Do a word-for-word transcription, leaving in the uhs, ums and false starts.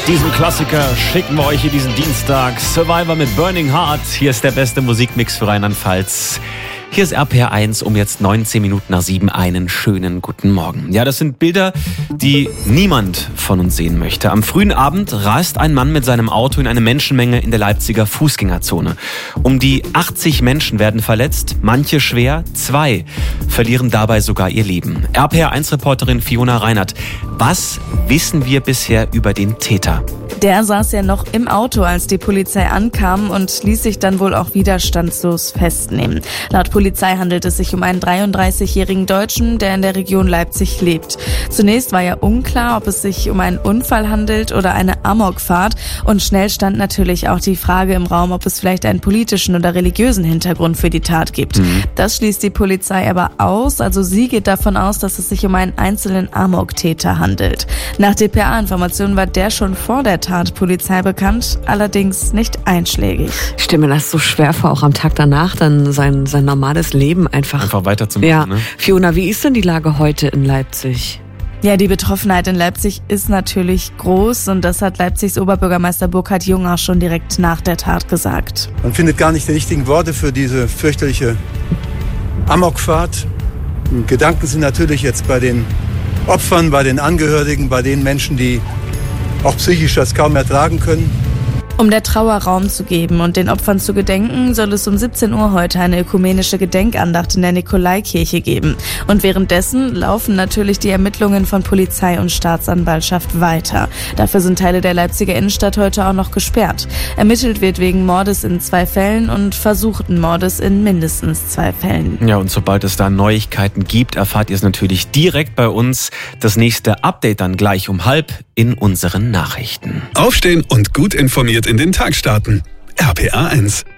Diesen Klassiker schicken wir euch hier diesen Dienstag. Survivor mit Burning Heart. Hier ist der beste Musikmix für Rheinland-Pfalz. Hier ist R P R eins um jetzt neunzehn Minuten nach sieben. Einen schönen guten Morgen. Ja, das sind Bilder, die niemand von uns sehen möchte. Am frühen Abend rast ein Mann mit seinem Auto in eine Menschenmenge in der Leipziger Fußgängerzone. Um die achtzig Menschen werden verletzt, manche schwer, zwei verlieren dabei sogar ihr Leben. R P R eins Reporterin Fiona Reinert, was wissen wir bisher über den Täter? Der saß ja noch im Auto, als die Polizei ankam und ließ sich dann wohl auch widerstandslos festnehmen. Laut Polizei handelt es sich um einen dreiunddreißigjährigen Deutschen, der in der Region Leipzig lebt. Zunächst war ja unklar, ob es sich um einen Unfall handelt oder eine Amokfahrt. Und schnell stand natürlich auch die Frage im Raum, ob es vielleicht einen politischen oder religiösen Hintergrund für die Tat gibt. Mhm. Das schließt die Polizei aber aus. Also sie geht davon aus, dass es sich um einen einzelnen Amok-Täter handelt. Nach D P A-Informationen war der schon vor der Tat Polizei bekannt, allerdings nicht einschlägig. Ich stelle mir das so schwer vor, auch am Tag danach dann sein, sein normales Leben einfach... Einfach weiterzumachen, ja. Ne? Fiona, wie ist denn die Lage heute in Leipzig? Ja, die Betroffenheit in Leipzig ist natürlich groß und das hat Leipzigs Oberbürgermeister Burkhard Jung auch schon direkt nach der Tat gesagt. Man findet gar nicht die richtigen Worte für diese fürchterliche Amokfahrt. Gedanken sind natürlich jetzt bei den Opfern, bei den Angehörigen, bei den Menschen, die auch psychisch das kaum ertragen können. Um der Trauer Raum zu geben und den Opfern zu gedenken, soll es um siebzehn Uhr heute eine ökumenische Gedenkandacht in der Nikolaikirche geben. Und währenddessen laufen natürlich die Ermittlungen von Polizei und Staatsanwaltschaft weiter. Dafür sind Teile der Leipziger Innenstadt heute auch noch gesperrt. Ermittelt wird wegen Mordes in zwei Fällen und versuchten Mordes in mindestens zwei Fällen. Ja, und sobald es da Neuigkeiten gibt, erfahrt ihr es natürlich direkt bei uns. Das nächste Update dann gleich um halb in unseren Nachrichten. Aufstehen und gut informiert in den Tag starten. R P R eins.